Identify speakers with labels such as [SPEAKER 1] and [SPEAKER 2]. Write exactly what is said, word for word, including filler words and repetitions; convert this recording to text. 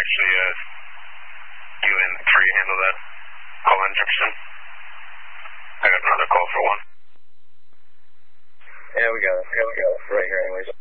[SPEAKER 1] actually, uh, you and three handle that call in, Jefferson? I got another call for one.
[SPEAKER 2] Yeah, we got it. Yeah, we got it. Right here, anyways.